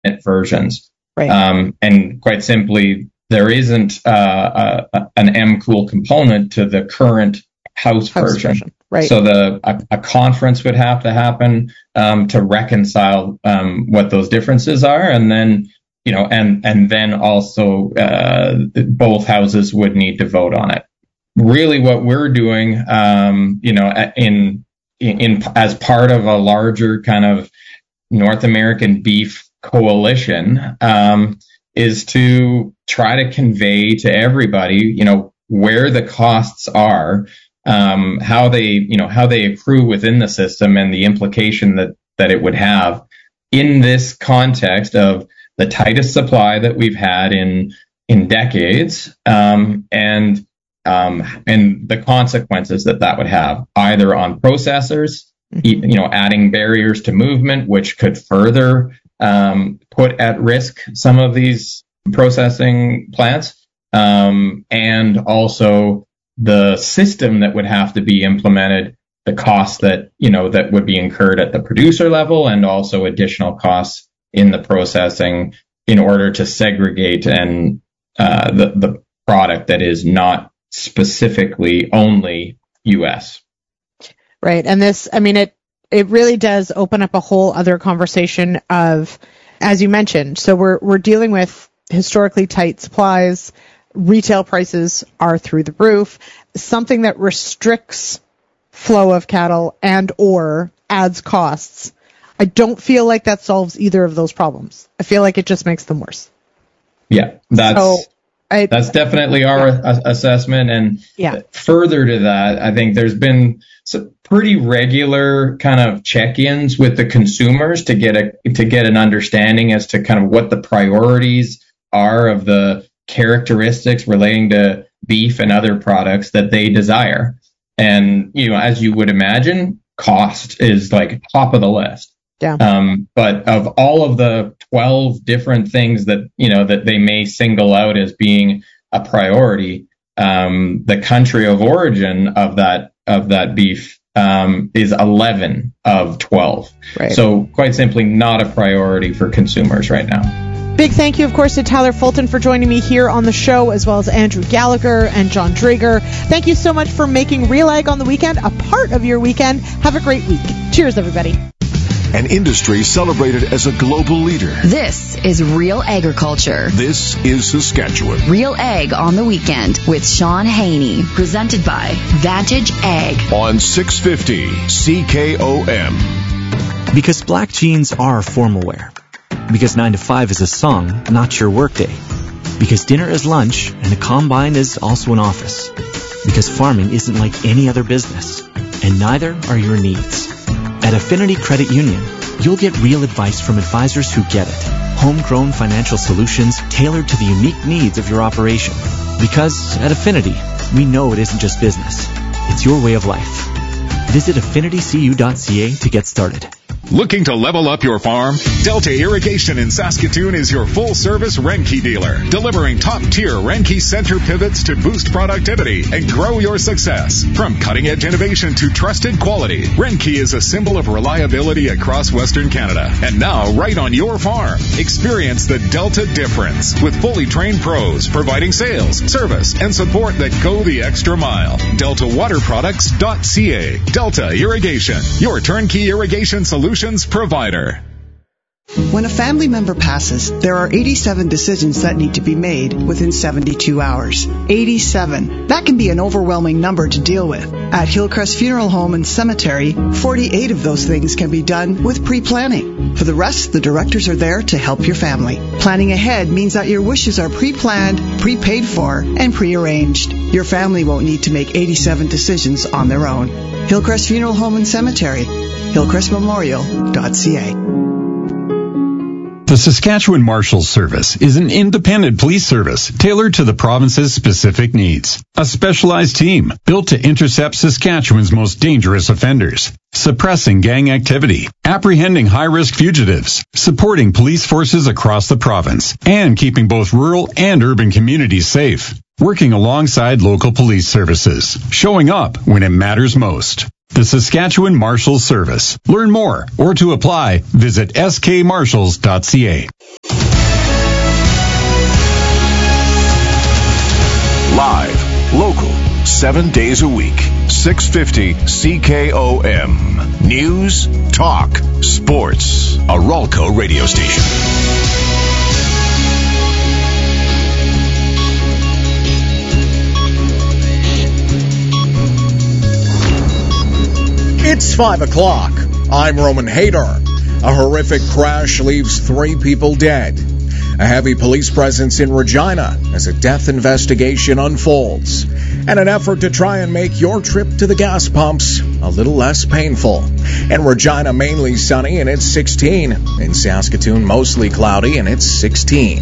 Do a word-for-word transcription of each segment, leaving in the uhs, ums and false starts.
versions. Right. Um, and quite simply, there isn't uh, a, an M Cool component to the current house, house version. version. Right. So the a, a conference would have to happen um, to reconcile um, what those differences are, and then you know, and and then also uh, both houses would need to vote on it. Really, what we're doing, um, you know, in, in in as part of a larger kind of North American beef coalition, um, is to try to convey to everybody, you know, where the costs are. Um, how they, you know, how they accrue within the system and the implication that, that it would have in this context of the tightest supply that we've had in, in decades, um, and, um, and the consequences that that would have either on processors, you know, adding barriers to movement, which could further, um, put at risk some of these processing plants, um, and also the system that would have to be implemented, the costs that, you know, that would be incurred at the producer level, and also additional costs in the processing in order to segregate and uh, the, the product that is not specifically only U S. Right. And this, I mean, it, it really does open up a whole other conversation of, as you mentioned, so we're, we're dealing with historically tight supplies. Retail prices are through the roof. Something that restricts flow of cattle and or adds costs. I don't feel like that solves either of those problems. I feel like it just makes them worse. Yeah, that's so I, that's definitely our yeah. assessment. And yeah. further to that, I think there's been some pretty regular kind of check-ins with the consumers to get a to get an understanding as to kind of what the priorities are of the characteristics relating to beef and other products that they desire. And, you know, as you would imagine, cost is like top of the list. Yeah. Um, but of all of the twelve different things that, you know, that they may single out as being a priority, um, the country of origin of that, of that beef, um, is eleven of twelve. Right. So quite simply not a priority for consumers right now. Big thank you, of course, to Tyler Fulton for joining me here on the show, as well as Andrew Gallagher and John Drager. Thank you so much for making Real Ag on the Weekend a part of your weekend. Have a great week. Cheers, everybody. An industry celebrated as a global leader. This is Real Agriculture. This is Saskatchewan. Real Ag on the Weekend with Sean Haney. Presented by Vantage Ag. On six fifty C K O M. Because black jeans are formal wear. Because nine to five is a song, not your workday. Because dinner is lunch, and a combine is also an office. Because farming isn't like any other business, and neither are your needs. At Affinity Credit Union, you'll get real advice from advisors who get it. Homegrown financial solutions tailored to the unique needs of your operation. Because at Affinity, we know it isn't just business. It's your way of life. Visit affinity c u dot c a to get started. Looking to level up your farm? Delta Irrigation in Saskatoon is your full-service Renke dealer, delivering top-tier Renke center pivots to boost productivity and grow your success. From cutting-edge innovation to trusted quality, Renke is a symbol of reliability across Western Canada. And now, right on your farm, experience the Delta difference with fully trained pros providing sales, service, and support that go the extra mile. delta water products dot c a. Delta Irrigation, your turnkey irrigation solutions provider. When a family member passes, there are eighty-seven decisions that need to be made within seventy-two hours. eighty-seven. That can be an overwhelming number to deal with. At Hillcrest Funeral Home and Cemetery, forty-eight of those things can be done with pre-planning. For the rest, the directors are there to help your family. Planning ahead means that your wishes are pre-planned, pre-paid for, and pre-arranged. Your family won't need to make eighty-seven decisions on their own. Hillcrest Funeral Home and Cemetery, hillcrest memorial dot c a. The Saskatchewan Marshals Service is an independent police service tailored to the province's specific needs. A specialized team built to intercept Saskatchewan's most dangerous offenders, suppressing gang activity, apprehending high-risk fugitives, supporting police forces across the province, and keeping both rural and urban communities safe. Working alongside local police services, showing up when it matters most. The Saskatchewan Marshals Service. Learn more or to apply, visit s k marshals dot c a. Live, local, seven days a week. six fifty C K O M. News, talk, sports. A Ralco radio station. It's five o'clock. I'm Roman Hader. A horrific crash leaves three people dead. A heavy police presence in Regina as a death investigation unfolds. And an effort to try and make your trip to the gas pumps a little less painful. In Regina, mainly sunny, and it's sixteen. In Saskatoon, mostly cloudy, and it's sixteen.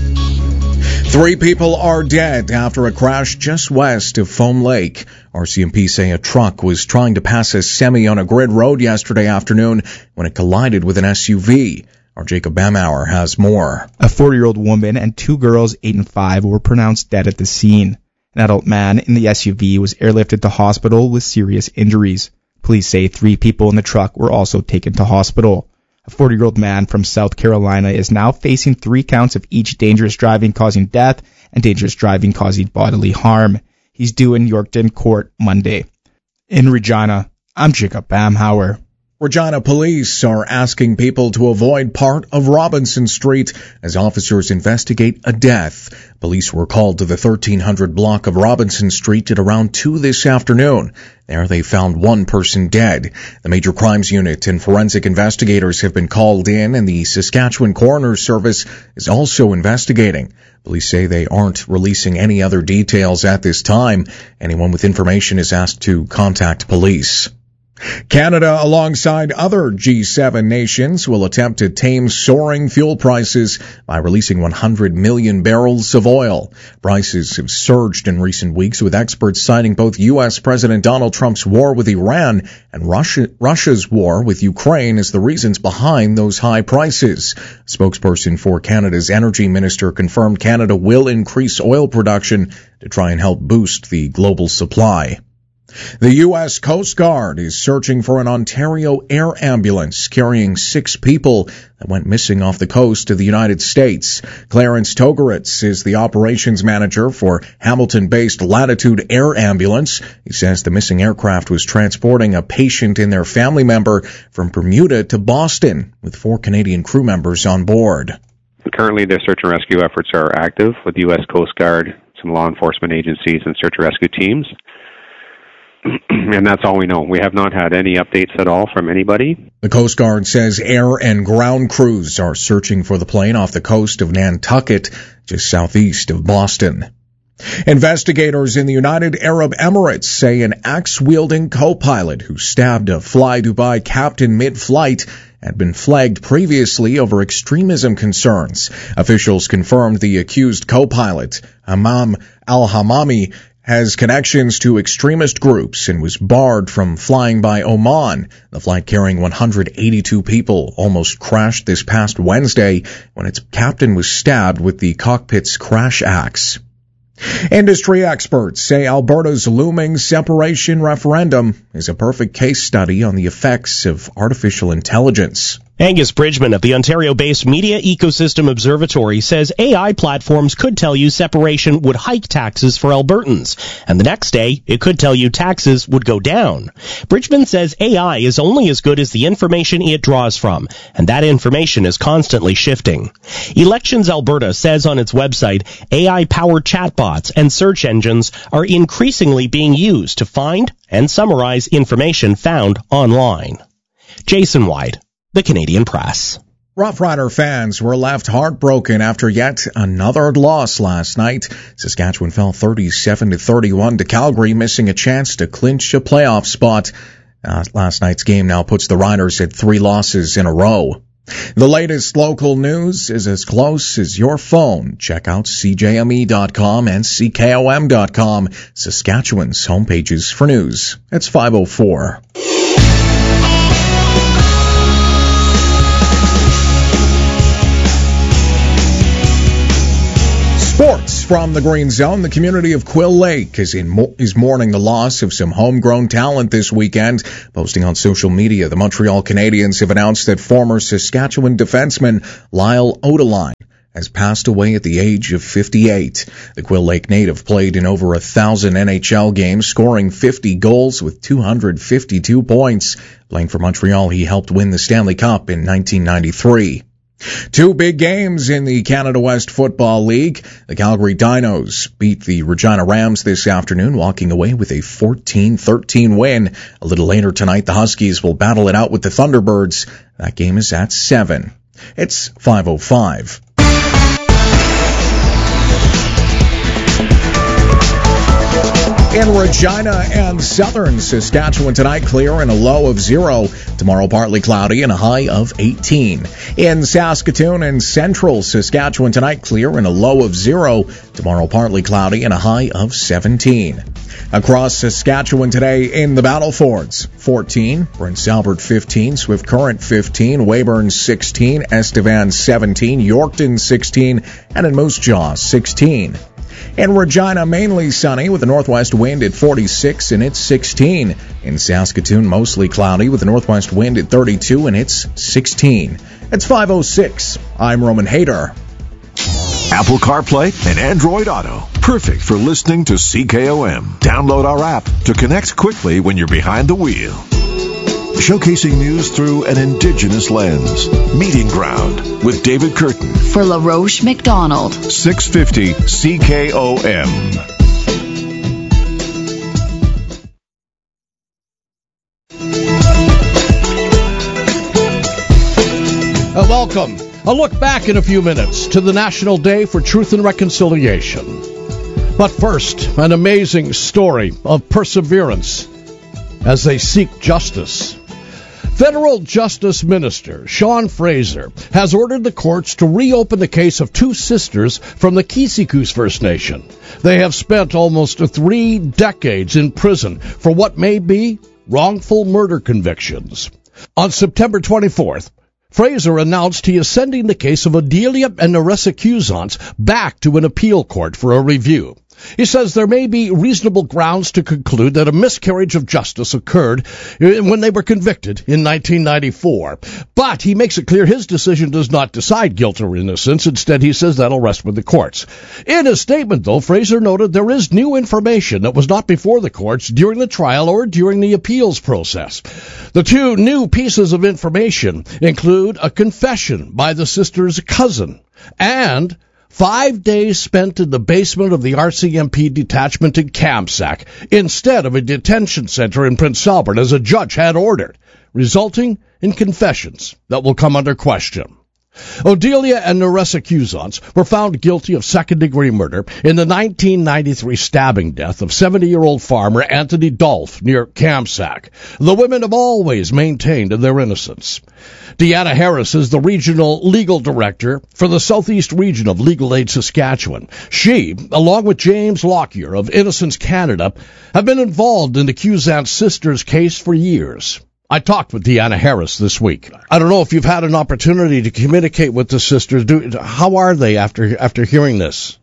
Three people are dead after a crash just west of Foam Lake. R C M P say a truck was trying to pass a semi on a grid road yesterday afternoon when it collided with an S U V. Our Jacob Bamauer has more. A forty-year-old woman and two girls, eight and five, were pronounced dead at the scene. An adult man in the S U V was airlifted to hospital with serious injuries. Police say three people in the truck were also taken to hospital. A forty-year-old man from South Carolina is now facing three counts of each dangerous driving causing death and dangerous driving causing bodily harm. He's due in Yorkton Court Monday. In Regina, I'm Jacob Bamhauer. Regina police are asking people to avoid part of Robinson Street as officers investigate a death. Police were called to the thirteen hundred block of Robinson Street at around two this afternoon. There they found one person dead. The Major Crimes Unit and forensic investigators have been called in, and the Saskatchewan Coroner's Service is also investigating. Police say they aren't releasing any other details at this time. Anyone with information is asked to contact police. Canada, alongside other G seven nations, will attempt to tame soaring fuel prices by releasing one hundred million barrels of oil. Prices have surged in recent weeks, with experts citing both U S President Donald Trump's war with Iran and Russia, Russia's war with Ukraine as the reasons behind those high prices. A spokesperson for Canada's energy minister confirmed Canada will increase oil production to try and help boost the global supply. The U S Coast Guard is searching for an Ontario air ambulance carrying six people that went missing off the coast of the United States. Clarence Togaritz is the operations manager for Hamilton-based Latitude Air Ambulance. He says the missing aircraft was transporting a patient and their family member from Bermuda to Boston, with four Canadian crew members on board. Currently, their search and rescue efforts are active with the U S Coast Guard, some law enforcement agencies, and search and rescue teams. And that's all we know. We have not had any updates at all from anybody. The Coast Guard says air and ground crews are searching for the plane off the coast of Nantucket, just southeast of Boston. Investigators in the United Arab Emirates say an axe-wielding co-pilot who stabbed a Fly Dubai captain mid-flight had been flagged previously over extremism concerns. Officials confirmed the accused co-pilot, Hamam al-Hamami, has connections to extremist groups and was barred from flying by Oman. The flight carrying one hundred eighty-two people almost crashed this past Wednesday when its captain was stabbed with the cockpit's crash axe. Industry experts say Alberta's looming separation referendum is a perfect case study on the effects of artificial intelligence. Angus Bridgman of the Ontario-based Media Ecosystem Observatory says A I platforms could tell you separation would hike taxes for Albertans, and the next day it could tell you taxes would go down. Bridgman says A I is only as good as the information it draws from, and that information is constantly shifting. Elections Alberta says on its website, A I-powered chatbots and search engines are increasingly being used to find and summarize information found online. Jason White, The Canadian Press. Rough Rider fans were left heartbroken after yet another loss last night. Saskatchewan fell thirty-seven to thirty-one to Calgary, missing a chance to clinch a playoff spot. Uh, last night's game now puts the Riders at three losses in a row. The latest local news is as close as your phone. Check out C J M E dot com and C K O M dot com, Saskatchewan's homepages for news. It's five oh four. Sports from the Green Zone. The community of Quill Lake is in mo- is mourning the loss of some homegrown talent this weekend. Posting on social media, the Montreal Canadiens have announced that former Saskatchewan defenseman Lyle Odeline has passed away at the age of fifty-eight. The Quill Lake native played in over a thousand N H L games, scoring fifty goals with two hundred fifty-two points. Playing for Montreal, he helped win the Stanley Cup in nineteen ninety-three. Two big games in the Canada West Football League. The Calgary Dinos beat the Regina Rams this afternoon, walking away with a fourteen thirteen win. A little later tonight, the Huskies will battle it out with the Thunderbirds. That game is at seven. It's five oh five. In Regina and southern Saskatchewan tonight, clear and a low of zero. Tomorrow, partly cloudy and a high of eighteen. In Saskatoon and central Saskatchewan tonight, clear and a low of zero. Tomorrow, partly cloudy and a high of seventeen. Across Saskatchewan today in the Battlefords, fourteen, Prince Albert fifteen, Swift Current fifteen, Weyburn sixteen, Estevan seventeen, Yorkton sixteen, and in Moose Jaw sixteen. In Regina, mainly sunny with a northwest wind at forty-six and it's sixteen. In Saskatoon, mostly cloudy with a northwest wind at thirty-two and it's sixteen. It's five oh six. I'm Roman Hayter. Apple CarPlay and Android Auto. Perfect for listening to C K O M. Download our app to connect quickly when you're behind the wheel. Showcasing news through an Indigenous lens. Meeting Ground with David Curtin. For LaRoche McDonald. six fifty C K O M. Uh, welcome. A look back in a few minutes to the National Day for Truth and Reconciliation. But first, an amazing story of perseverance as they seek justice. Federal Justice Minister Sean Fraser has ordered the courts to reopen the case of two sisters from the Kisikus First Nation. They have spent almost three decades in prison for what may be wrongful murder convictions. On September twenty-fourth, Fraser announced he is sending the case of Odelia and Nerissa Cusance back to an appeal court for a review. He says there may be reasonable grounds to conclude that a miscarriage of justice occurred when they were convicted in nineteen ninety-four. But he makes it clear his decision does not decide guilt or innocence. Instead, he says that'll rest with the courts. In a statement, though, Fraser noted there is new information that was not before the courts during the trial or during the appeals process. The two new pieces of information include a confession by the sister's cousin and Five days spent in the basement of the R C M P detachment in Kamsack instead of a detention center in Prince Albert as a judge had ordered, resulting in confessions that will come under question. Odelia and Nerissa Cusance were found guilty of second-degree murder in the nineteen ninety-three stabbing death of seventy-year-old farmer Anthony Dolph near Kamsack. The women have always maintained their innocence. Deanna Harris is the regional legal director for the Southeast Region of Legal Aid Saskatchewan. She, along with James Lockyer of Innocence Canada, have been involved in the Cusance sisters case for years. I talked with Deanna Harris this week. I don't know if you've had an opportunity to communicate with the sisters. Do, how are they after after hearing this?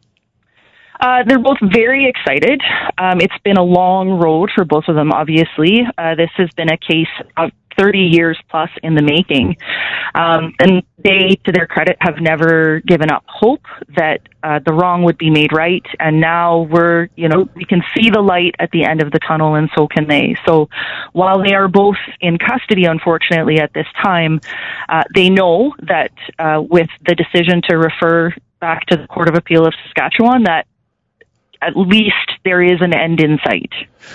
Uh, they're both very excited. Um, it's been a long road for both of them, obviously. Uh, this has been a case of thirty years plus in the making. Um, and they, to their credit, have never given up hope that uh, the wrong would be made right. And now we're, you know, we can see the light at the end of the tunnel, and so can they. So while they are both in custody, unfortunately, at this time, uh, they know that uh, with the decision to refer back to the Court of Appeal of Saskatchewan, that at least there is an end in sight.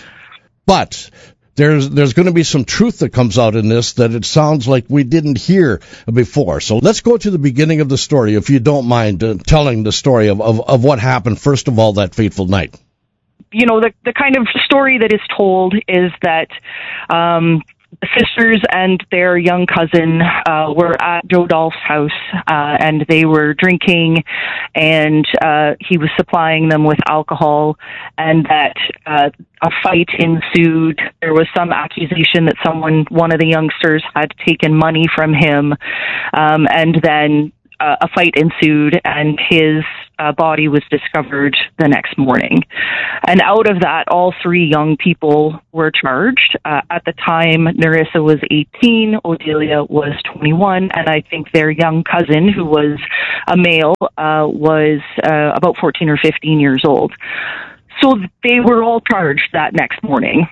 But there's there's going to be some truth that comes out in this that it sounds like we didn't hear before. So let's go to the beginning of the story, if you don't mind uh, telling the story of, of, of what happened, first of all, that fateful night. You know, the the kind of story that is told is that um, the sisters and their young cousin uh, were at Joe Dolph's house, uh, and they were drinking, and uh, he was supplying them with alcohol, and that uh, a fight ensued. There was some accusation that someone, one of the youngsters, had taken money from him, um, and then uh, a fight ensued, and his uh, body was discovered the next morning. And out of that, all three young people were charged. Uh, at the time, Narissa was eighteen, Odelia was twenty-one, and I think their young cousin, who was a male, uh, was uh, about fourteen or fifteen years old. So they were all charged that next morning.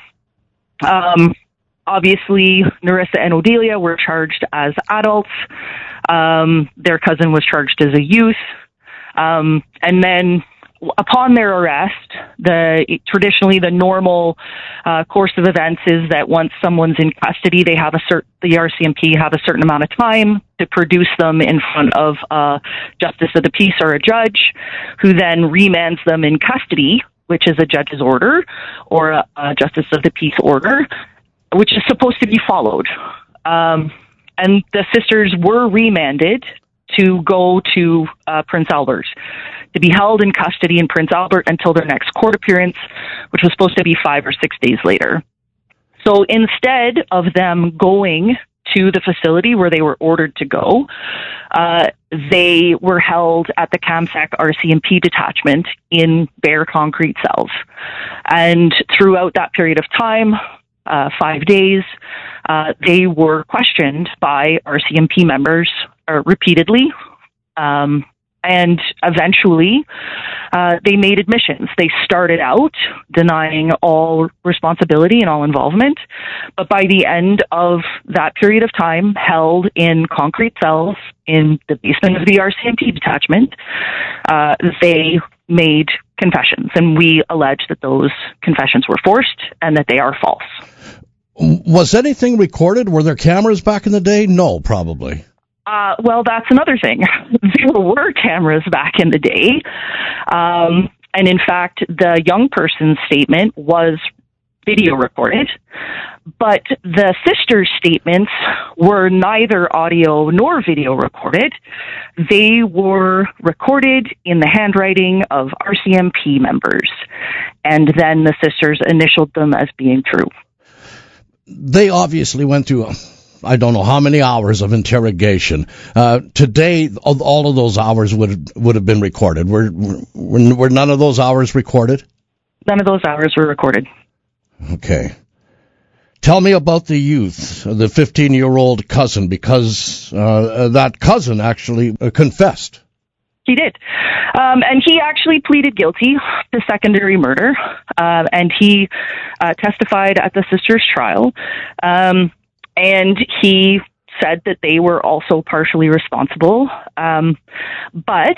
Um, obviously, Narissa and Odelia were charged as adults. Um, their cousin was charged as a youth. Um, and then upon their arrest, the traditionally the normal uh, course of events is that once someone's in custody, they have a cert, the R C M P have a certain amount of time to produce them in front of a justice of the peace or a judge, who then remands them in custody, which is a judge's order or a, a justice of the peace order, which is supposed to be followed. Um, and the sisters were remanded to go to uh, Prince Albert, to be held in custody in Prince Albert until their next court appearance, which was supposed to be five or six days later. So instead of them going to the facility where they were ordered to go, uh, they were held at the CAMSAC R C M P detachment in bare concrete cells. And throughout that period of time, uh, five days, uh, they were questioned by R C M P members uh, repeatedly. Um, And eventually, uh, they made admissions. They started out denying all responsibility and all involvement, but by the end of that period of time, held in concrete cells in the basement of the R C M P detachment, uh, they made confessions, and we allege that those confessions were forced and that they are false. Was anything recorded? Were there cameras back in the day? No, probably. Uh, well, that's another thing. There were cameras back in the day. Um, and in fact, the young person's statement was video recorded, but the sisters' statements were neither audio nor video recorded. They were recorded in the handwriting of R C M P members, and then the sisters initialed them as being true. They obviously went through a I don't know how many hours of interrogation. Uh, today, all of those hours would would have been recorded. Were, were were none of those hours recorded? None of those hours were recorded. Okay. Tell me about the youth, the fifteen-year-old cousin, because uh, that cousin actually uh, confessed. He did. Um, and he actually pleaded guilty to secondary murder, uh, and he uh, testified at the sisters' trial. Um And he said that they were also partially responsible. Um, but,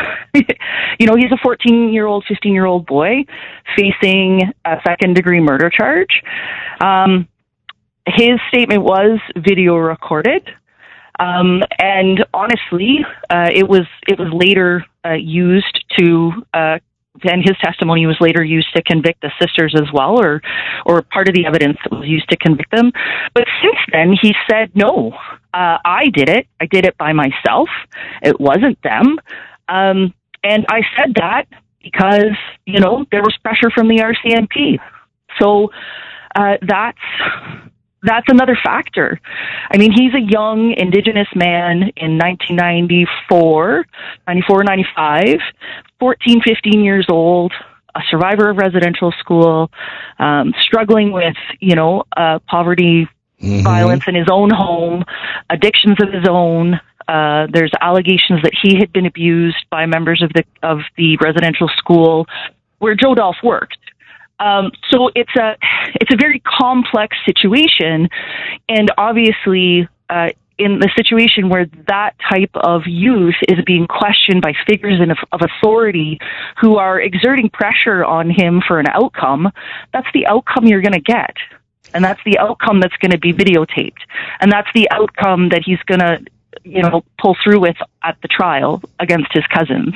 you know, he's a fourteen-year-old, fifteen-year-old boy facing a second-degree murder charge. Um, his statement was video recorded. Um, and honestly, uh, it was it was later uh, used to uh and his testimony was later used to convict the sisters as well, or or part of the evidence that was used to convict them. But since then, he said, no, uh, I did it. I did it by myself. It wasn't them. Um, and I said that because, you know, there was pressure from the R C M P. So uh, that's... That's another factor. I mean, he's a young Indigenous man in nineteen ninety-four, ninety-four, ninety-five, fourteen, fifteen years old, a survivor of residential school, um, struggling with, you know, uh, poverty, mm-hmm. violence in his own home, addictions of his own. Uh, there's allegations that he had been abused by members of the of the residential school where Joe Dolph worked. Um, so it's a it's a very complex situation, and obviously, uh, in the situation where that type of youth is being questioned by figures in, of authority who are exerting pressure on him for an outcome, that's the outcome you're going to get, and that's the outcome that's going to be videotaped, and that's the outcome that he's going to, you know, pull through with at the trial against his cousins.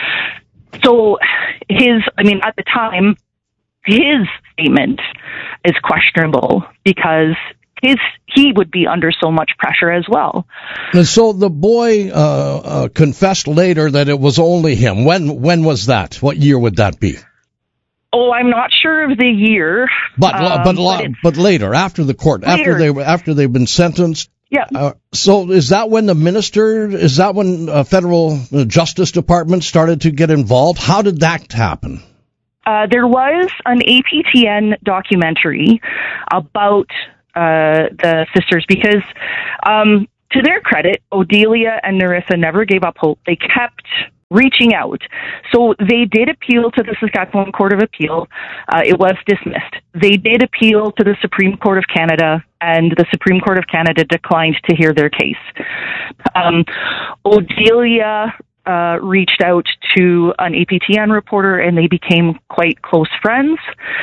So his, I mean, at the time, his statement is questionable because his he would be under so much pressure as well. And so the boy uh, uh, confessed later that it was only him. When when was that? What year would that be? Oh, I'm not sure of the year. But um, but but, but later, after the court, later. after they after they've been sentenced, Yeah. Uh, so is that when the minister, is that when uh, federal uh, Justice Department started to get involved? How did that happen? Uh, there was an A P T N documentary about uh, the sisters because, um, to their credit, Odelia and Narissa never gave up hope. They kept reaching out. So they did appeal to the Saskatchewan Court of Appeal. Uh, it was dismissed. They did appeal to the Supreme Court of Canada, and the Supreme Court of Canada declined to hear their case. Um, Odelia uh, reached out to an A P T N reporter, and they became quite close friends.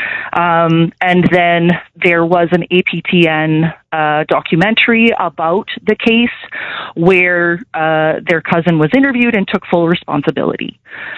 Um, and then there was an A P T N uh, documentary about the case where uh, their cousin was interviewed and took full responsibility.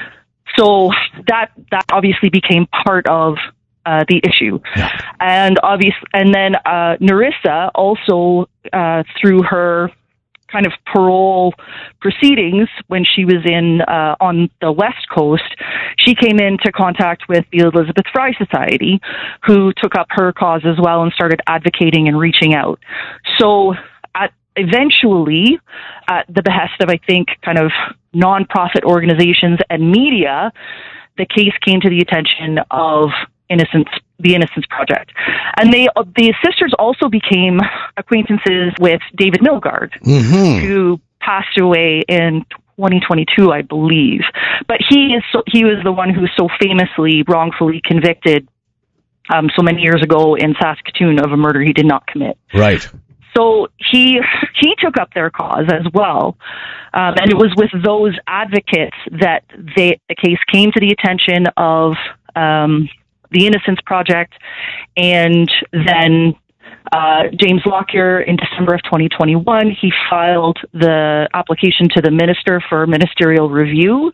So that that obviously became part of uh, the issue. And obvious, and then uh, Narissa also, uh, through her kind of parole proceedings when she was in uh, on the West Coast, she came into contact with the Elizabeth Fry Society, who took up her cause as well and started advocating and reaching out. So at, eventually, at the behest of, I think, kind of nonprofit organizations and media, the case came to the attention of Innocence, the Innocence Project. And they, the sisters also became acquaintances with David Milgaard, mm-hmm. who passed away in twenty twenty-two, I believe. But he is so, he was the one who so famously wrongfully convicted um, so many years ago in Saskatoon of a murder he did not commit. Right. So he he took up their cause as well, um, and it was with those advocates that they, the case came to the attention of um, the Innocence Project, and then uh, James Lockyer in December of twenty twenty-one, he filed the application to the minister for ministerial review.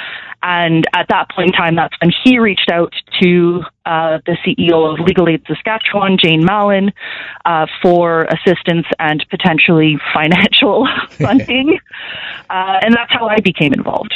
And at that point in time, that's when he reached out to uh, the C E O of Legal Aid Saskatchewan, Jane Mallon, uh, for assistance and potentially financial funding. uh, and that's how I became involved.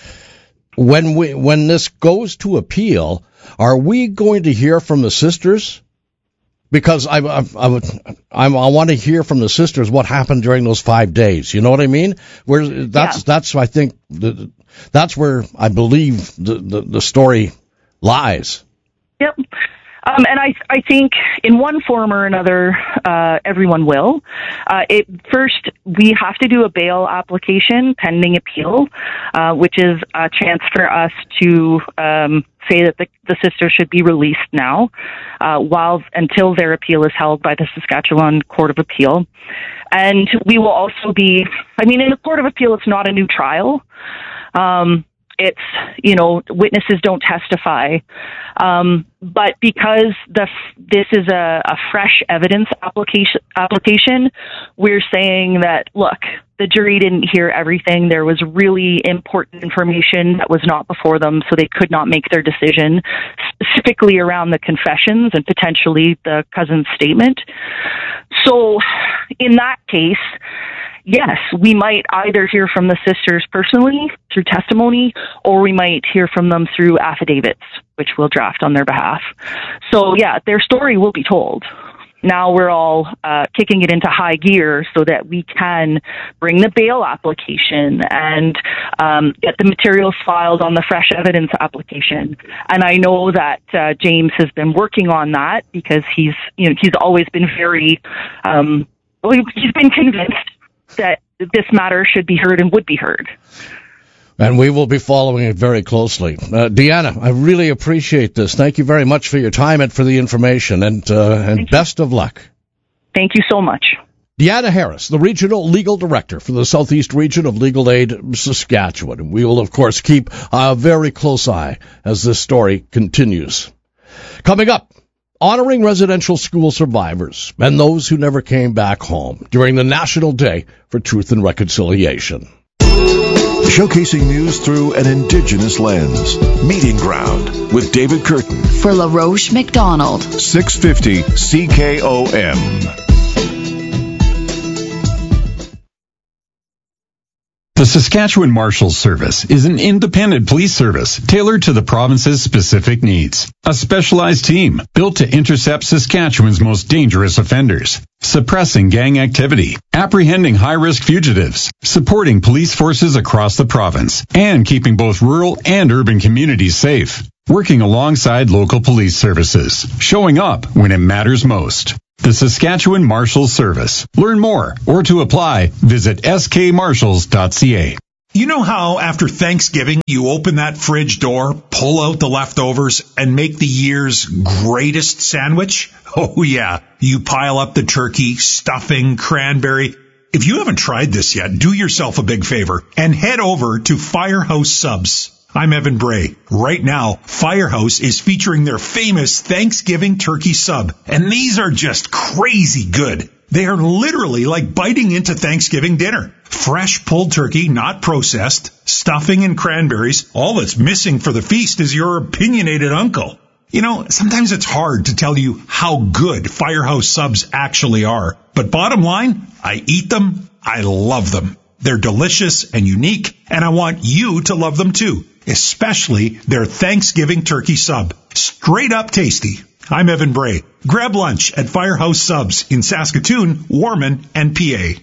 When we when this goes to appeal, are we going to hear from the sisters? Because I I, I, I, I want to hear from the sisters what happened during those five days. You know what I mean? Where that's yeah. that's I think the, that's where I believe the, the, the story lies. Yep. Um, and I, I think in one form or another, uh, everyone will. Uh, it, first, we have to do a bail application pending appeal, uh, which is a chance for us to um, say that the, the sisters should be released now, uh, while until their appeal is held by the Saskatchewan Court of Appeal. And we will also be, I mean, in the Court of Appeal, it's not a new trial. Um, It's, you know, witnesses don't testify. Um, but because the, this is a, a fresh evidence application, application, we're saying that, look, the jury didn't hear everything. There was really important information that was not before them, so they could not make their decision, specifically around the confessions and potentially the cousin's statement. So in that case, yes, we might either hear from the sisters personally through testimony, or we might hear from them through affidavits, which we'll draft on their behalf. So, yeah, their story will be told. Now we're all uh, kicking it into high gear so that we can bring the bail application and um, get the materials filed on the fresh evidence application. And I know that uh, James has been working on that because he's, you know, he's always been very, um, well, he's been convinced that this matter should be heard and would be heard. And we will be following it very closely. Uh, Deanna, I really appreciate this. Thank you very much for your time and for the information, and uh, and best of luck. Thank you so much. Deanna Harris, the Regional Legal Director for the Southeast Region of Legal Aid Saskatchewan. And we will, of course, keep a very close eye as this story continues. Coming up, honoring residential school survivors and those who never came back home during the National Day for Truth and Reconciliation. Showcasing news through an Indigenous lens. Meeting Ground with David Curtin. For LaRoche McDonald. six fifty C K O M. The Saskatchewan Marshals Service is an independent police service tailored to the province's specific needs. A specialized team built to intercept Saskatchewan's most dangerous offenders, suppressing gang activity, apprehending high-risk fugitives, supporting police forces across the province, and keeping both rural and urban communities safe. Working alongside local police services, showing up when it matters most. The Saskatchewan Marshals Service. Learn more or to apply, visit s k marshals dot c a. You know how after Thanksgiving you open that fridge door, pull out the leftovers, and make the year's greatest sandwich? Oh yeah, you pile up the turkey, stuffing, cranberry. If you haven't tried this yet, do yourself a big favor and head over to Firehouse Subs. I'm Evan Bray. Right now, Firehouse is featuring their famous Thanksgiving turkey sub, and these are just crazy good. They are literally like biting into Thanksgiving dinner. Fresh pulled turkey, not processed, stuffing and cranberries. All that's missing for the feast is your opinionated uncle. You know, sometimes it's hard to tell you how good Firehouse subs actually are. But bottom line, I eat them, I love them. They're delicious and unique, and I want you to love them too, especially their Thanksgiving turkey sub. Straight up tasty. I'm Evan Bray. Grab lunch at Firehouse Subs in Saskatoon, Warman, and P A.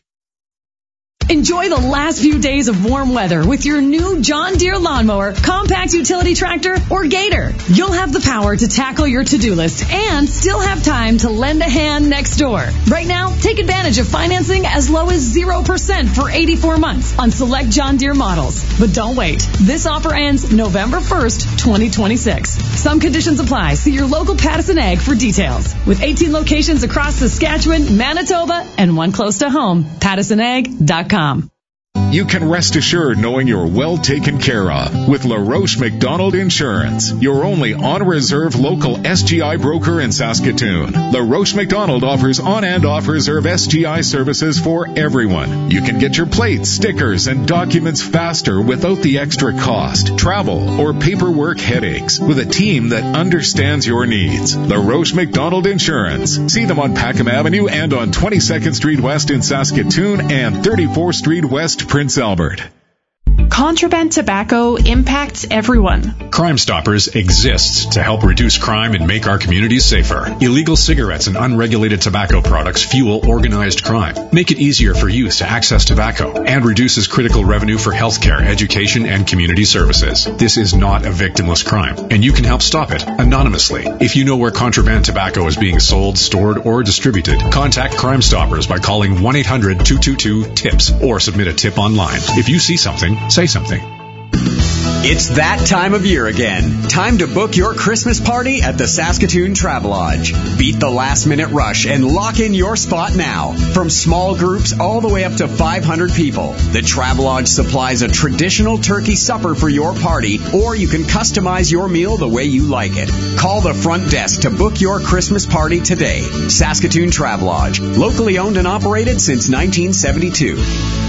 Enjoy the last few days of warm weather with your new John Deere lawnmower, compact utility tractor, or Gator. You'll have the power to tackle your to-do list and still have time to lend a hand next door. Right now, take advantage of financing as low as zero percent for eighty-four months on select John Deere models. But don't wait. This offer ends November first, twenty twenty-six. Some conditions apply. See your local Pattison Ag for details. With eighteen locations across Saskatchewan, Manitoba, and one close to home, pattison ag dot com. You can rest assured knowing you're well taken care of with LaRoche McDonald Insurance, your only on-reserve local S G I broker in Saskatoon. LaRoche McDonald offers on- and off-reserve S G I services for everyone. You can get your plates, stickers, and documents faster without the extra cost, travel, or paperwork headaches with a team that understands your needs. LaRoche McDonald Insurance. See them on Packham Avenue and on twenty-second Street West in Saskatoon and thirty-fourth Street West, Prince Albert. Contraband tobacco impacts everyone. Crime Stoppers exists to help reduce crime and make our communities safer. Illegal cigarettes and unregulated tobacco products fuel organized crime, make it easier for youth to access tobacco, and reduces critical revenue for healthcare, education, and community services. This is not a victimless crime, and you can help stop it anonymously. If you know where contraband tobacco is being sold, stored, or distributed, contact Crime Stoppers by calling one eight hundred two two two TIPS or submit a tip online. If you see something, say something. It's that time of year again. Time to book your Christmas party at the Saskatoon Travelodge. Beat the last minute rush and lock in your spot now. From small groups all the way up to five hundred people, the Travelodge supplies a traditional turkey supper for your party, or you can customize your meal the way you like it. Call the front desk to book your Christmas party today. Saskatoon Travelodge, locally owned and operated since nineteen seventy-two.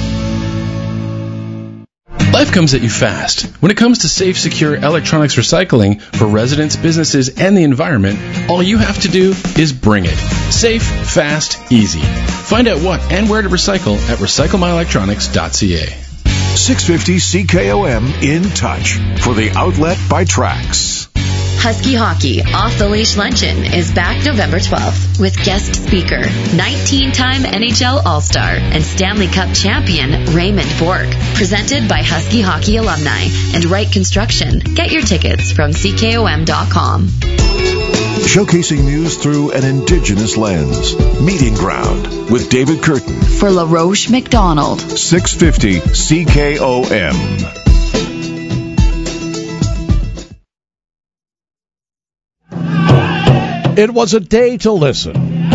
Life comes at you fast. When it comes to safe, secure electronics recycling for residents, businesses, and the environment, all you have to do is bring it. Safe, fast, easy. Find out what and where to recycle at recycle my electronics dot c a. six fifty C K O M in touch for the outlet by Trax. Husky Hockey Off the Leash Luncheon is back November twelfth with guest speaker, nineteen-time N H L All-Star and Stanley Cup champion Raymond Bourque. Presented by Husky Hockey alumni and Wright Construction. Get your tickets from C K O M dot com. Showcasing news through an Indigenous lens. Meeting Ground with David Curtin. For LaRoche McDonald. six fifty C K O M. It was a day to listen.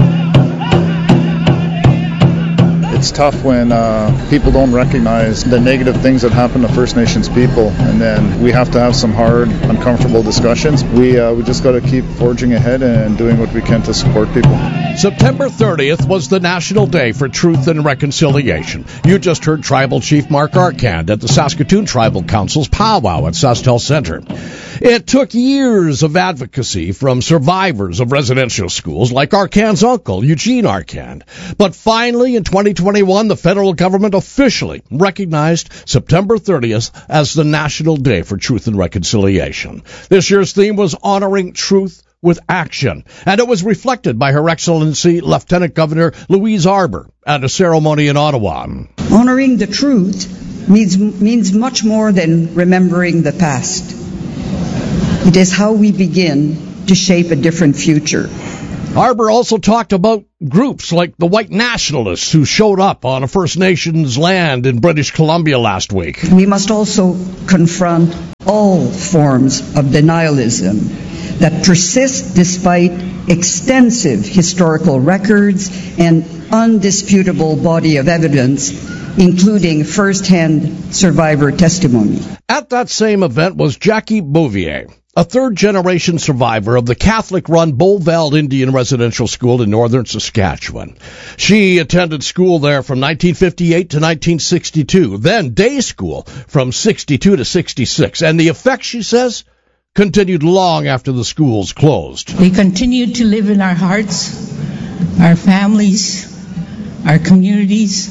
It's tough when uh, people don't recognize the negative things that happen to First Nations people, and then we have to have some hard, uncomfortable discussions. We uh, we just got to keep forging ahead and doing what we can to support people. September thirtieth was the National Day for Truth and Reconciliation. You just heard Tribal Chief Mark Arcand at the Saskatoon Tribal Council's powwow at SaskTel Centre. It took years of advocacy from survivors of residential schools like Arcand's uncle, Eugene Arcand. But finally, in twenty twenty-one, the federal government officially recognized September thirtieth as the National Day for Truth and Reconciliation. This year's theme was honoring truth with action, and it was reflected by Her Excellency Lieutenant Governor Louise Arbour at a ceremony in Ottawa. Honoring the truth means, means much more than remembering the past. It is how we begin to shape a different future. Arbour also talked about groups like the White Nationalists who showed up on a First Nations land in British Columbia last week. We must also confront all forms of denialism that persist despite extensive historical records and undisputable body of evidence, including first-hand survivor testimony. At that same event was Jackie Bouvier, a third-generation survivor of the Catholic-run Beauval Indian Residential School in northern Saskatchewan. She attended school there from nineteen fifty-eight to nineteen sixty-two, then day school from sixty-two to sixty-six, and the effect, she says, continued long after the schools closed. They continued to live in our hearts, our families, our communities.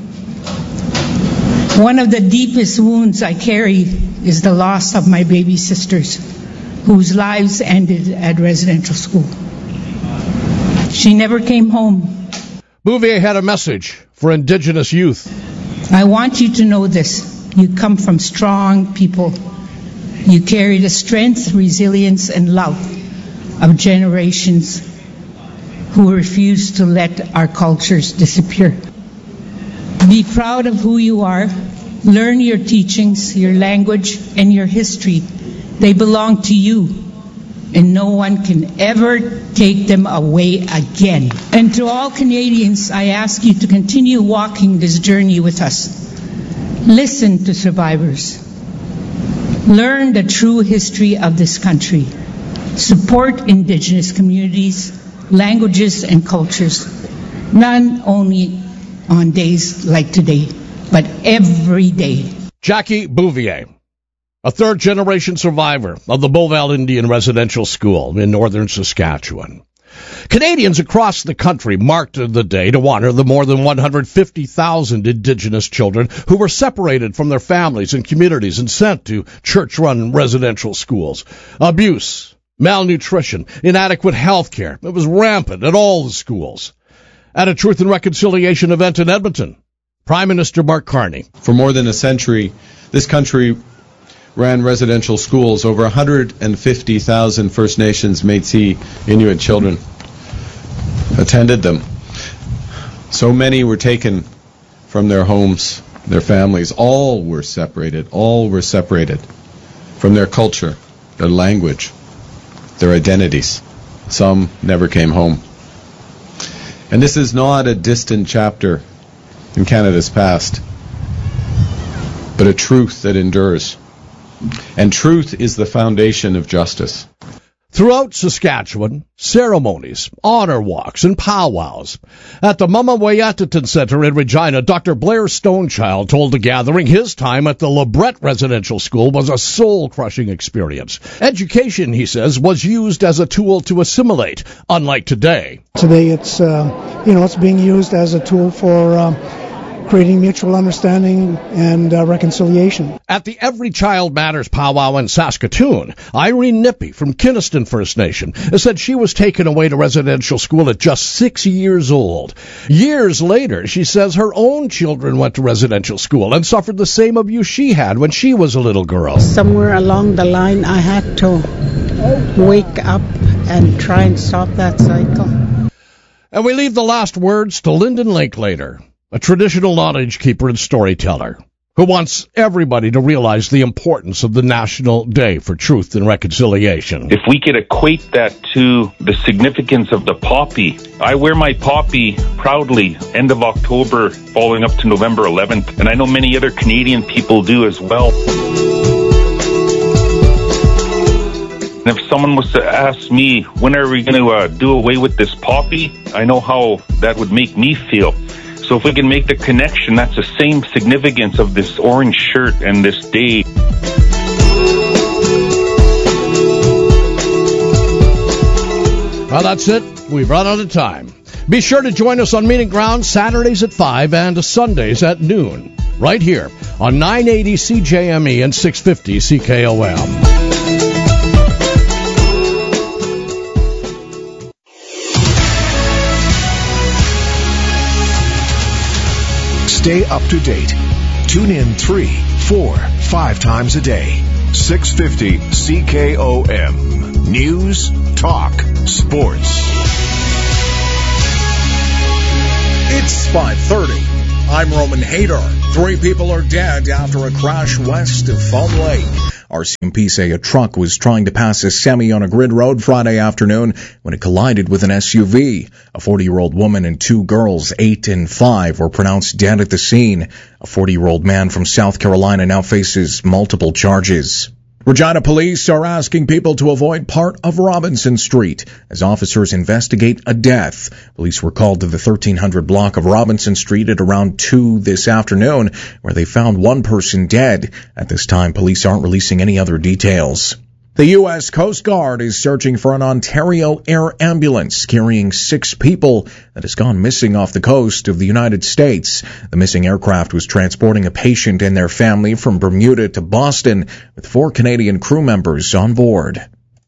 One of the deepest wounds I carry is the loss of my baby sisters, whose lives ended at residential school. She never came home. Bouvier had a message for Indigenous youth. I want you to know this. You come from strong people. You carry the strength, resilience, and love of generations who refuse to let our cultures disappear. Be proud of who you are. Learn your teachings, your language, and your history. They belong to you, and no one can ever take them away again. And to all Canadians, I ask you to continue walking this journey with us. Listen to survivors. Learn the true history of this country. Support Indigenous communities, languages, and cultures, not only on days like today, but every day. Jackie Bouvier, a third-generation survivor of the Beauval Indian Residential School in northern Saskatchewan. Canadians across the country marked the day to honor the more than one hundred fifty thousand Indigenous children who were separated from their families and communities and sent to church-run residential schools. Abuse, malnutrition, inadequate health care. It was rampant at all the schools. At a Truth and Reconciliation event in Edmonton, Prime Minister Mark Carney. For more than a century, this country ran residential schools. Over one hundred fifty thousand First Nations, Métis, Inuit children attended them. So many were taken from their homes, their families. All were separated. All were separated from their culture, their language, their identities. Some never came home. And this is not a distant chapter in Canada's past, but a truth that endures. And truth is the foundation of justice. Throughout Saskatchewan, ceremonies, honor walks, and powwows. At the Mama Wayataton Centre in Regina, Doctor Blair Stonechild told the gathering his time at the Lebret Residential School was a soul-crushing experience. Education, he says, was used as a tool to assimilate, unlike today. Today it's, uh, you know, it's being used as a tool for uh, creating mutual understanding and uh, reconciliation. At the Every Child Matters powwow in Saskatoon, Irene Nippy from Kinniston First Nation said she was taken away to residential school at just six years old. Years later, she says her own children went to residential school and suffered the same abuse she had when she was a little girl. Somewhere along the line, I had to wake up and try and stop that cycle. And we leave the last words to Lyndon Linklater, a traditional knowledge keeper and storyteller who wants everybody to realize the importance of the National Day for Truth and Reconciliation. If we could equate that to the significance of the poppy, I wear my poppy proudly end of October following up to November eleventh, and I know many other Canadian people do as well. And if someone was to ask me, when are we going to uh, do away with this poppy, I know how that would make me feel. So if we can make the connection, that's the same significance of this orange shirt and this day. Well, that's it. We've run out of time. Be sure to join us on Meeting Ground Saturdays at five and Sundays at noon, right here on nine eighty C J M E and six fifty C K O M. Stay up to date. Tune in three, four, five times a day. six fifty C K O M. News, talk, sports. It's five thirty. I'm Roman Hader. Three people are dead after a crash west of Fawn Lake. R C M P say a truck was trying to pass a semi on a grid road Friday afternoon when it collided with an S U V. A forty-year-old woman and two girls, eight and five, were pronounced dead at the scene. A forty-year-old man from South Carolina now faces multiple charges. Regina police are asking people to avoid part of Robinson Street as officers investigate a death. Police were called to the thirteen hundred block of Robinson Street at around two this afternoon, where they found one person dead. At this time, police aren't releasing any other details. The U S Coast Guard is searching for an Ontario air ambulance carrying six people that has gone missing off the coast of the United States. The missing aircraft was transporting a patient and their family from Bermuda to Boston with four Canadian crew members on board.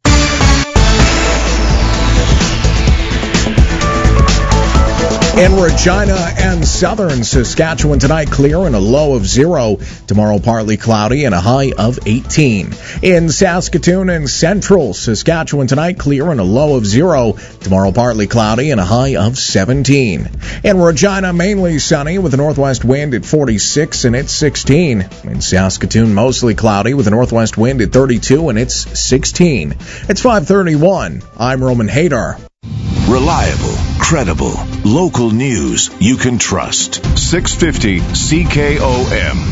In Regina and southern Saskatchewan tonight, clear and a low of zero. Tomorrow, partly cloudy and a high of eighteen. In Saskatoon and central Saskatchewan tonight, clear and a low of zero. Tomorrow, partly cloudy and a high of seventeen. In Regina, mainly sunny with a northwest wind at forty-six and it's sixteen. In Saskatoon, mostly cloudy with a northwest wind at thirty-two and it's sixteen. It's five thirty-one. I'm Roman Hader. Reliable, credible, local news you can trust. six fifty C K O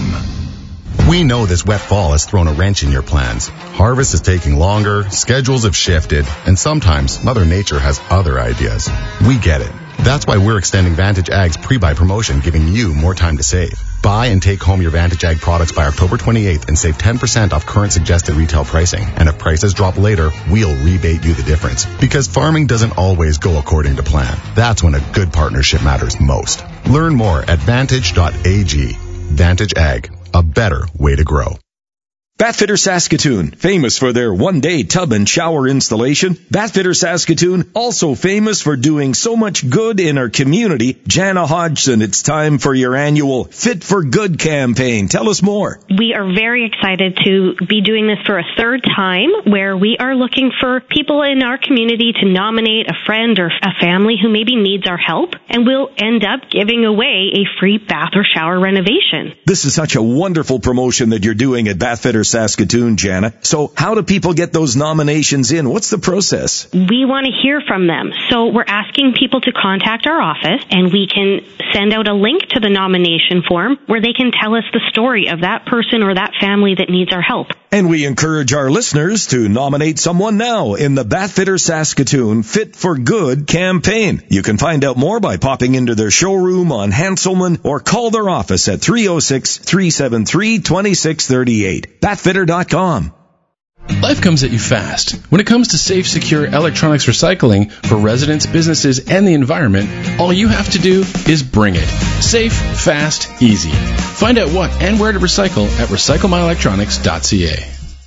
M. We know this wet fall has thrown a wrench in your plans. Harvest is taking longer, schedules have shifted, and sometimes Mother Nature has other ideas. We get it. That's why we're extending Vantage Ag's pre-buy promotion, giving you more time to save. Buy and take home your Vantage Ag products by October twenty-eighth and save ten percent off current suggested retail pricing. And if prices drop later, we'll rebate you the difference. Because farming doesn't always go according to plan. That's when a good partnership matters most. Learn more at vantage dot a g. Vantage Ag, a better way to grow. Batfitter Saskatoon, famous for their one-day tub and shower installation. Batfitter Saskatoon, also famous for doing so much good in our community. Jana Hodgson, it's time for your annual Fit for Good campaign. Tell us more. We are very excited to be doing this for a third time, where we are looking for people in our community to nominate a friend or a family who maybe needs our help, and we'll end up giving away a free bath or shower renovation. This is such a wonderful promotion that you're doing at Batfitter Saskatoon, Jana. So how do people get those nominations in? What's the process? We want to hear from them. So we're asking people to contact our office, and we can send out a link to the nomination form where they can tell us the story of that person or that family that needs our help. And we encourage our listeners to nominate someone now in the Batfitter Saskatoon Fit for Good campaign. You can find out more by popping into their showroom on Hanselman or call their office at three oh six, three seven three, two six three eight. batfitter dot com. Life comes at you fast. When it comes to safe, secure electronics recycling for residents, businesses, and the environment, all you have to do is bring it. Safe, fast, easy. Find out what and where to recycle at recycle my electronics dot c a.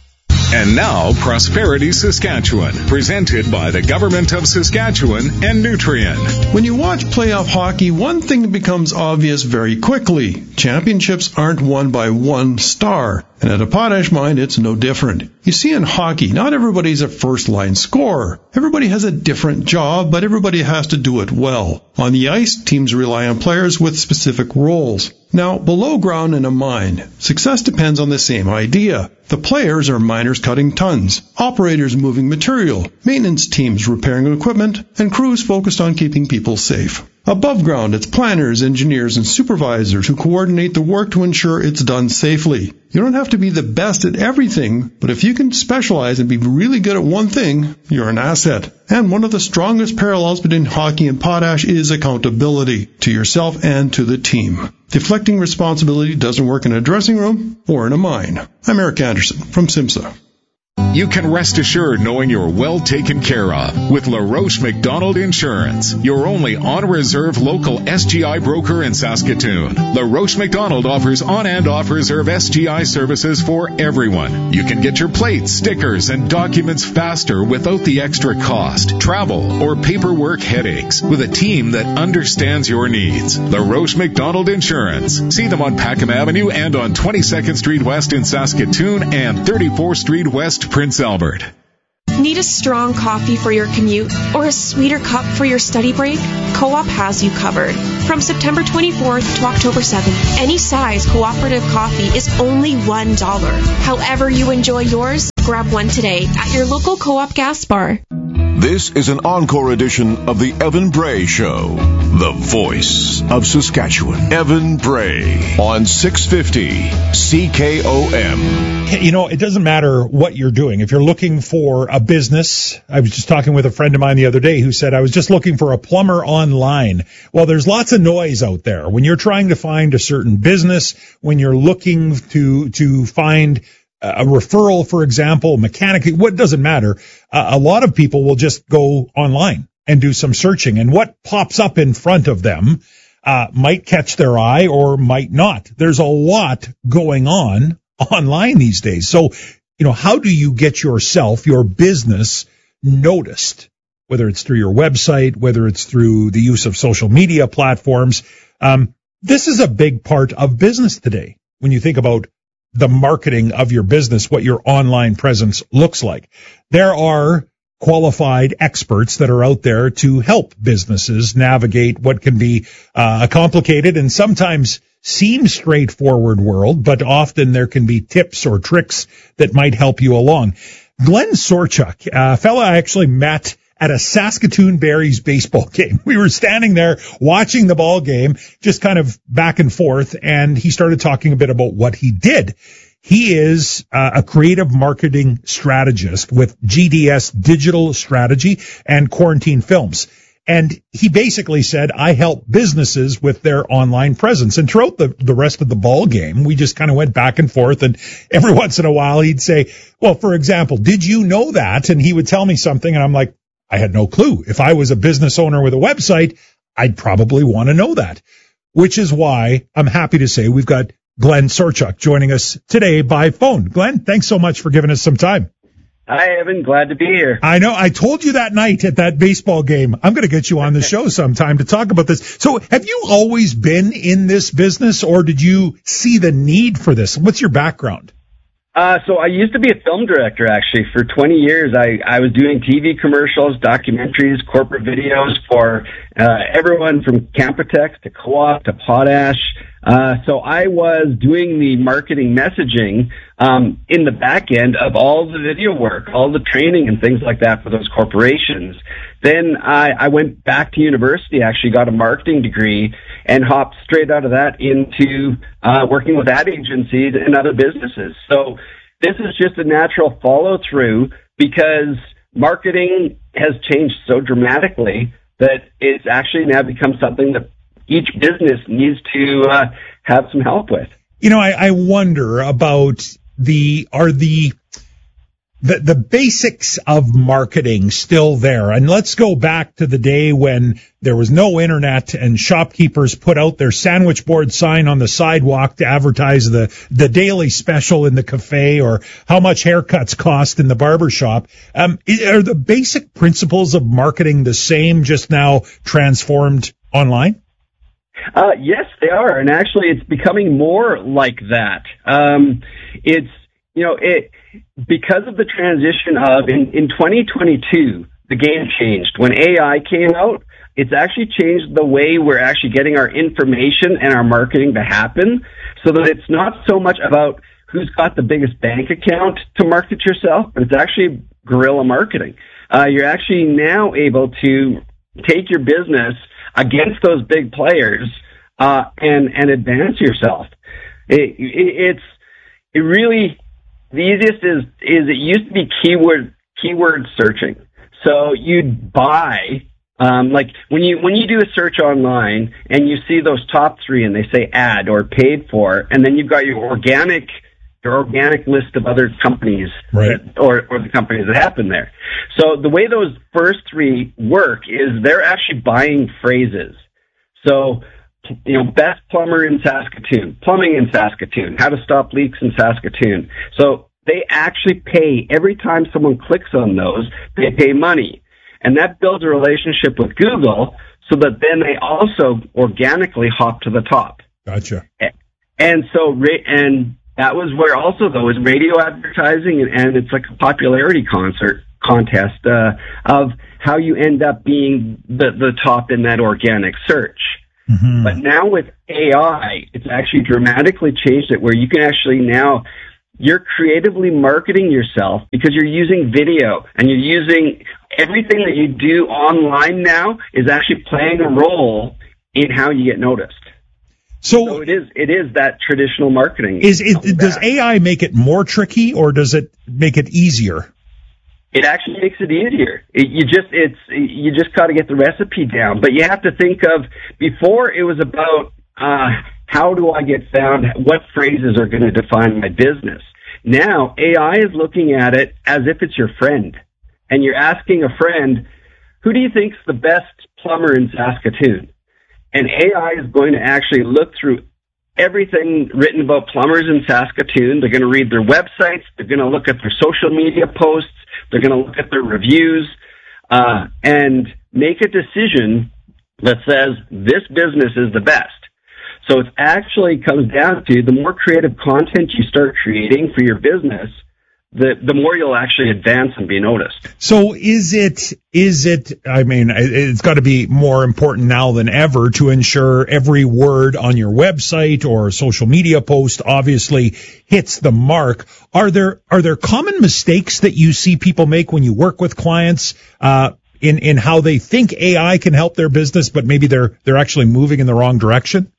And now, Prosperity Saskatchewan, presented by the Government of Saskatchewan and Nutrien. When you watch playoff hockey, one thing becomes obvious very quickly. Championships aren't won by one star. And at a Potash Mine, it's no different. You see, in hockey, not everybody's a first-line scorer. Everybody has a different job, but everybody has to do it well. On the ice, teams rely on players with specific roles. Now, below ground in a mine, success depends on the same idea. The players are miners cutting tons, operators moving material, maintenance teams repairing equipment, and crews focused on keeping people safe. Above ground, it's planners, engineers, and supervisors who coordinate the work to ensure it's done safely. You don't have to be the best at everything, but if you can specialize and be really good at one thing, you're an asset. And one of the strongest parallels between hockey and potash is accountability to yourself and to the team. Deflecting responsibility doesn't work in a dressing room or in a mine. I'm Eric Anderson from SIMSA. You can rest assured knowing you're well taken care of with LaRoche McDonald Insurance, your only on-reserve local S G I broker in Saskatoon. LaRoche McDonald offers on- and off-reserve S G I services for everyone. You can get your plates, stickers, and documents faster without the extra cost, travel, or paperwork headaches with a team that understands your needs. LaRoche McDonald Insurance. See them on Packham Avenue and on twenty-second Street West in Saskatoon and thirty-fourth Street West, Prince Albert. Need a strong coffee for your commute or a sweeter cup for your study break? Co-op has you covered. From September twenty-fourth to October seventh, any size cooperative coffee is only one dollar. However you enjoy yours, grab one today at your local Co-op gas bar. This is an encore edition of the Evan Bray Show, the voice of Saskatchewan. Evan Bray on six fifty C K O M. You know, it doesn't matter what you're doing. If you're looking for a business, I was just talking with a friend of mine the other day who said, I was just looking for a plumber online. Well, there's lots of noise out there. When you're trying to find a certain business, when you're looking to, to find a referral, for example, mechanic, what doesn't matter. Uh, a lot of people will just go online and do some searching, and what pops up in front of them uh, might catch their eye or might not. There's a lot going on online these days. So, you know, how do you get yourself, your business noticed, whether it's through your website, whether it's through the use of social media platforms? Um, this is a big part of business today. When you think about the marketing of your business, what your online presence looks like. There are qualified experts that are out there to help businesses navigate what can be uh, a complicated and sometimes seem straightforward world, but often there can be tips or tricks that might help you along. Glenn Sorchuk, a fellow I actually met at a Saskatoon Berries baseball game. We were standing there watching the ball game, just kind of back and forth, and he started talking a bit about what he did. He is uh, a creative marketing strategist with G D S Digital Strategy and Quarantine Films. And he basically said, I help businesses with their online presence. And throughout the, the rest of the ball game, we just kind of went back and forth. And every once in a while, he'd say, well, for example, did you know that? And he would tell me something, and I'm like, I had no clue. If I was a business owner with a website, I'd probably want to know that, which is why I'm happy to say we've got Glenn Sorchuk joining us today by phone. Glenn, thanks so much for giving us some time. Hi, Evan. Glad to be here. I know. I told you that night at that baseball game, I'm going to get you on the show sometime to talk about this. So have you always been in this business, or did you see the need for this? What's your background? Uh, so I used to be a film director, actually. For twenty years, I, I was doing T V commercials, documentaries, corporate videos for uh, everyone from Campotex to Co-op to Potash. Uh, so I was doing the marketing messaging um, in the back end of all the video work, all the training and things like that for those corporations. Then I, I went back to university, actually got a marketing degree, and hopped straight out of that into uh, working with ad agencies and other businesses. So this is just a natural follow-through because marketing has changed so dramatically that it's actually now become something that each business needs to uh, have some help with. You know, I, I wonder about the, are the, the, the basics of marketing still there? And let's go back to the day when there was no internet and shopkeepers put out their sandwich board sign on the sidewalk to advertise the, the daily special in the cafe or how much haircuts cost in the barber shop. Um, are the basic principles of marketing the same, just now transformed online? Uh, yes, they are. And actually, it's becoming more like that. Um, it's, you know, it, because of the transition of, in, in twenty twenty-two, the game changed. When A I came out, it's actually changed the way we're actually getting our information and our marketing to happen, so that it's not so much about who's got the biggest bank account to market yourself, but it's actually guerrilla marketing. Uh, you're actually now able to take your business against those big players uh, and and advance yourself. It, it, it's it really the easiest is is it used to be keyword keyword searching. So you'd buy. Um, like when you when you do a search online and you see those top three and they say ad or paid for, and then you've got your organic your organic list of other companies right. that, or or the companies that happen there. So the way those first three work is they're actually buying phrases. So you know, best plumber in Saskatoon, plumbing in Saskatoon, how to stop leaks in Saskatoon. So they actually pay every time someone clicks on those. They pay money. And that builds a relationship with Google so that then they also organically hop to the top. Gotcha. And so, and that was where also, though, is radio advertising, and, and it's like a popularity concert contest uh, of how you end up being the, the top in that organic search. Mm-hmm. But now with A I, it's actually dramatically changed it where you can actually now, you're creatively marketing yourself because you're using video and you're using everything that you do online now is actually playing a role in how you get noticed. So, so it is it is that traditional marketing. Is it, does A I make it more tricky or does it make it easier? It actually makes it easier. It, you just it's you just got to get the recipe down. But you have to think of before it was about uh, how do I get found? What phrases are going to define my business? Now A I is looking at it as if it's your friend. And you're asking a friend, who do you think's the best plumber in Saskatoon? And A I is going to actually look through everything written about plumbers in Saskatoon. They're going to read their websites. They're going to look at their social media posts. They're going to look at their reviews uh, and make a decision that says this business is the best. So it actually comes down to the more creative content you start creating for your business, the the more you'll actually advance and be noticed. So is it, is it, I mean, it's got to be more important now than ever to ensure every word on your website or social media post obviously hits the mark. Are there, are there common mistakes that you see people make when you work with clients, uh, in, in how they think A I can help their business, but maybe they're, they're actually moving in the wrong direction?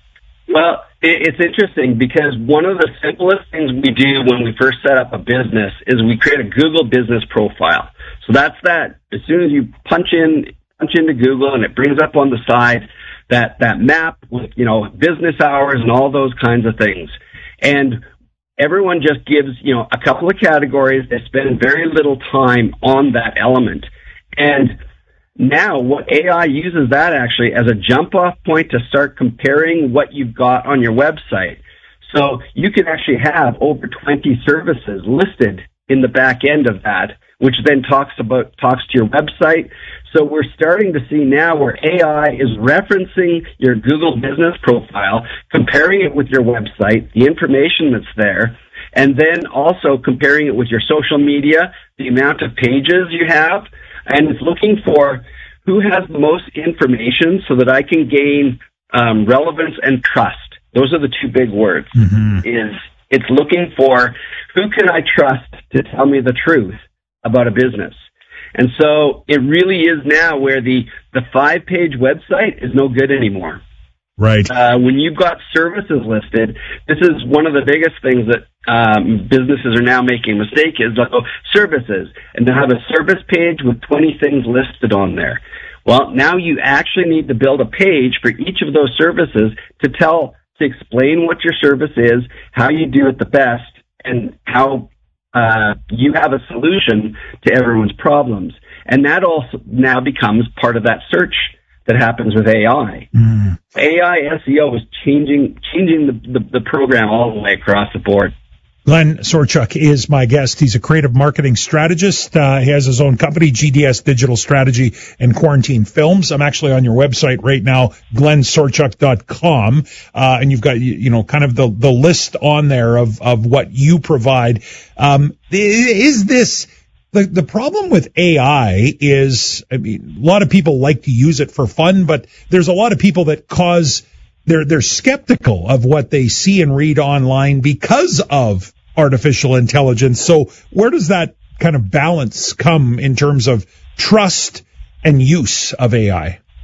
Well, it's interesting because one of the simplest things we do when we first set up a business is we create a Google business profile. So that's that. As soon as you punch in, punch into Google and it brings up on the side that, that map with, you know, business hours and all those kinds of things. And everyone just gives, you know, a couple of categories. They spend very little time on that element. And now, what A I uses that actually as a jump-off point to start comparing what you've got on your website. So you can actually have over twenty services listed in the back end of that, which then talks about talks to your website. So we're starting to see now where A I is referencing your Google business profile, comparing it with your website, the information that's there, and then also comparing it with your social media, the amount of pages you have. And it's looking for who has the most information so that I can gain um, relevance and trust. Those are the two big words. Mm-hmm. Is it's looking for who can I trust to tell me the truth about a business. And so it really is now where the, the five-page website is no good anymore. Right. Uh, when you've got services listed, this is one of the biggest things that um, businesses are now making a mistake is like, oh, services, and to have a service page with twenty things listed on there. Well, now you actually need to build a page for each of those services to tell, to explain what your service is, how you do it the best, and how uh, you have a solution to everyone's problems. And that also now becomes part of that search that happens with A I. Mm. A I S E O is changing changing the, the, the program all the way across the board. Glenn Sorchuk is my guest. He's a creative marketing strategist. Uh, he has his own company, G D S Digital Strategy and Quarantine Films. I'm actually on your website right now, glenn sorchuk dot com, uh, and you've got, you know, kind of the, the list on there of, of what you provide. Um, is this... The the problem with A I is, I mean, a lot of people like to use it for fun, but there's a lot of people that cause, they're, they're skeptical of what they see and read online because of artificial intelligence. So where does that kind of balance come in terms of trust and use of A I?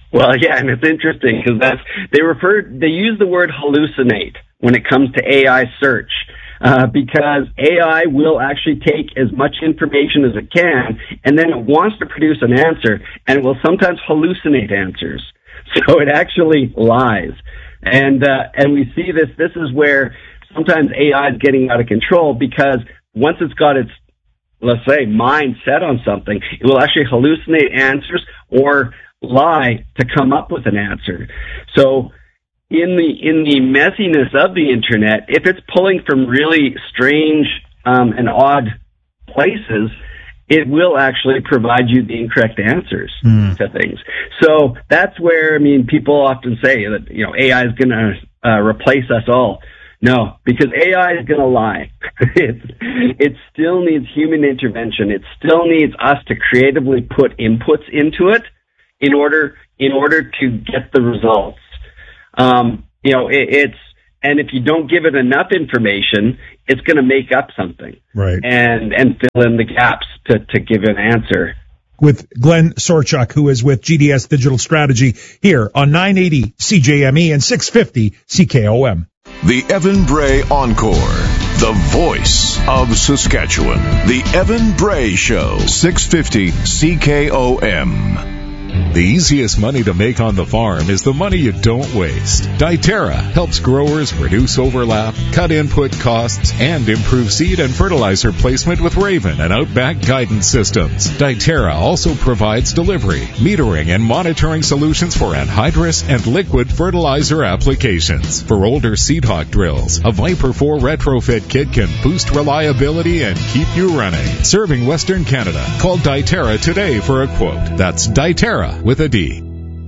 Well, yeah, and it's interesting because that's they refer they use the word hallucinate when it comes to A I search. Uh, because A I will actually take as much information as it can, and then it wants to produce an answer, and it will sometimes hallucinate answers. So it actually lies. And, uh, and we see this, this is where sometimes A I is getting out of control, because once it's got its, let's say, mind set on something, it will actually hallucinate answers or lie to come up with an answer. So, in the in the messiness of the internet, if it's pulling from really strange um, and odd places, it will actually provide you the incorrect answers mm. to things. So that's where, I mean, people often say that, you know, A I is going to uh, replace us all. No, because A I is going to lie. it, it still needs human intervention. It still needs us to creatively put inputs into it in order in order to get the results. Um, you know, it, it's, and if you don't give it enough information, it's going to make up something. Right. And, and fill in the gaps to, to give an answer. With Glenn Sorchuk, who is with G D S Digital Strategy here on nine eighty C J M E and six fifty C K O M. The Evan Bray Encore. The voice of Saskatchewan. The Evan Bray Show. six fifty C K O M. The easiest money to make on the farm is the money you don't waste. Diterra helps growers reduce overlap, cut input costs, and improve seed and fertilizer placement with Raven and Outback guidance systems. Diterra also provides delivery, metering, and monitoring solutions for anhydrous and liquid fertilizer applications. For older Seedhawk drills, a Viper four retrofit kit can boost reliability and keep you running. Serving Western Canada. Call Diterra today for a quote. That's Diterra with a D.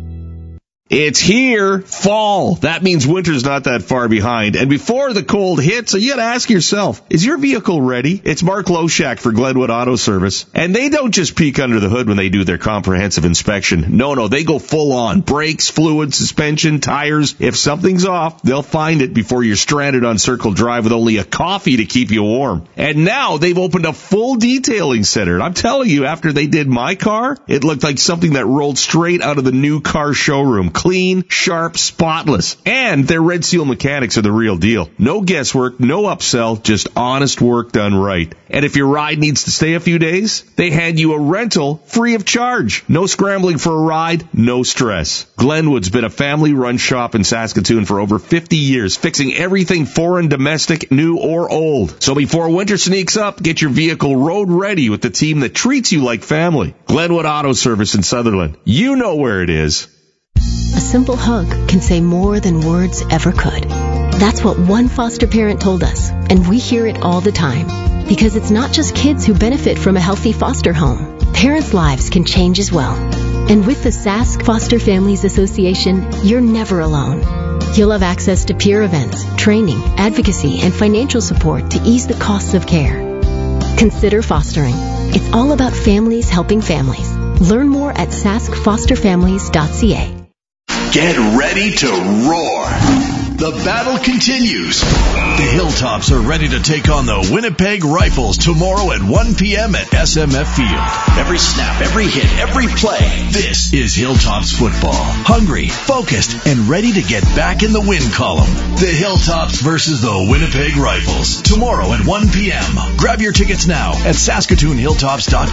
It's here, fall. That means winter's not that far behind. And before the cold hits, you gotta ask yourself, is your vehicle ready? It's Mark Loshak for Glenwood Auto Service. And they don't just peek under the hood when they do their comprehensive inspection. No, no, they go full on. Brakes, fluid, suspension, tires. If something's off, they'll find it before you're stranded on Circle Drive with only a coffee to keep you warm. And now they've opened a full detailing center. And I'm telling you, after they did my car, it looked like something that rolled straight out of the new car showroom. Clean, sharp, spotless. And their Red Seal mechanics are the real deal. No guesswork, no upsell, just honest work done right. And if your ride needs to stay a few days, they hand you a rental free of charge. No scrambling for a ride, no stress. Glenwood's been a family-run shop in Saskatoon for over fifty years, fixing everything foreign, domestic, new, or old. So before winter sneaks up, get your vehicle road ready with the team that treats you like family. Glenwood Auto Service in Sutherland. You know where it is. A simple hug can say more than words ever could. That's what one foster parent told us, and we hear it all the time. Because it's not just kids who benefit from a healthy foster home. Parents' lives can change as well. And with the Sask Foster Families Association, you're never alone. You'll have access to peer events, training, advocacy, and financial support to ease the costs of care. Consider fostering. It's all about families helping families. Learn more at sask foster families dot c a. Get ready to roar. The battle continues. The Hilltops are ready to take on the Winnipeg Rifles tomorrow at one p.m. at S M F Field. Every snap, every hit, every play. This is Hilltops football. Hungry, focused, and ready to get back in the win column. The Hilltops versus the Winnipeg Rifles. Tomorrow at one p.m. Grab your tickets now at saskatoon hilltops dot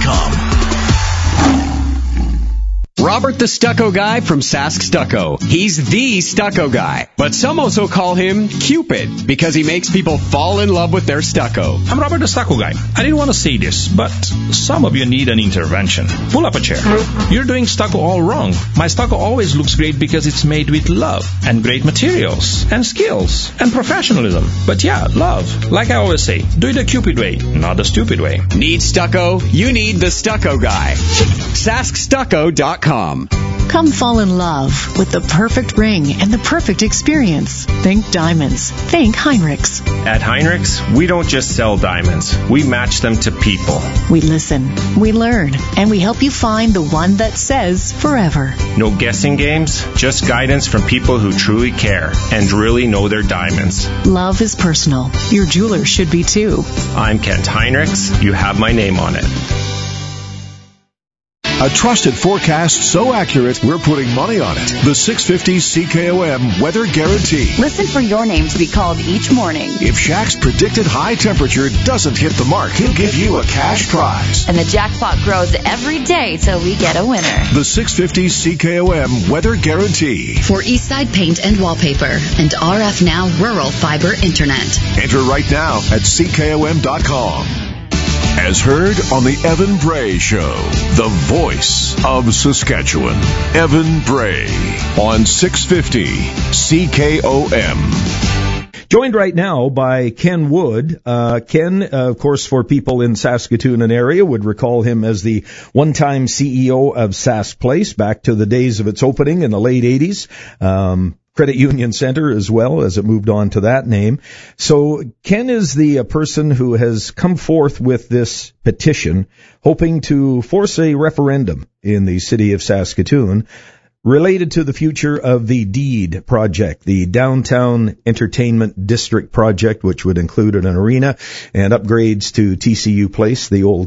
com. Robert the Stucco Guy from Sask Stucco. He's the stucco guy, but some also call him Cupid because he makes people fall in love with their stucco. I'm Robert the Stucco Guy. I didn't want to say this, but some of you need an intervention. Pull up a chair. You're doing stucco all wrong. My stucco always looks great because it's made with love and great materials and skills and professionalism. But yeah, love. Like I always say, do it the Cupid way, not the stupid way. Need stucco? You need the Stucco Guy. sask stucco dot com. Come fall in love with the perfect ring and the perfect experience. Think diamonds. Think Heinrichs. At Heinrichs, we don't just sell diamonds. We match them to people. We listen, we learn, and we help you find the one that says forever. No guessing games, just guidance from people who truly care and really know their diamonds. Love is personal. Your jeweler should be too. I'm Kent Heinrichs. You have my name on it. A trusted forecast so accurate, we're putting money on it. The six fifty C K O M Weather Guarantee. Listen for your name to be called each morning. If Shaq's predicted high temperature doesn't hit the mark, he'll give you a cash prize. And the jackpot grows every day till we get a winner. The six fifty C K O M Weather Guarantee. For Eastside Paint and Wallpaper and R F Now Rural Fiber Internet. Enter right now at C K O M dot com. As heard on the Evan Bray Show, the voice of Saskatchewan. Evan Bray on six fifty C K O M. Joined right now by Ken Wood. Uh, Ken, uh, of course, for people in Saskatoon and area, would recall him as the one-time C E O of Sask Place back to the days of its opening in the late eighties. Um, Credit Union Center as well, as it moved on to that name. So Ken is the uh, person who has come forth with this petition, hoping to force a referendum in the city of Saskatoon related to the future of the DEED project, the Downtown Entertainment District project, which would include an arena and upgrades to T C U Place, the old